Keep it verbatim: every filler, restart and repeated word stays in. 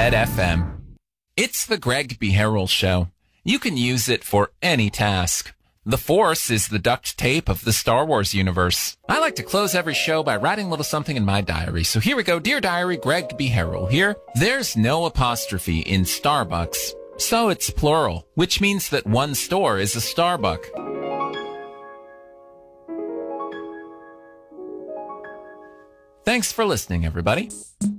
Red F M. It's the Greg B. Harrell Show. You can use it for any task. The Force is the duct tape of the Star Wars universe. I like to close every show by writing a little something in my diary. So here we go. Dear Diary, Greg B. Harrell here. There's no apostrophe in Starbucks, so it's plural, which means that one store is a Starbuck. Thanks for listening, everybody.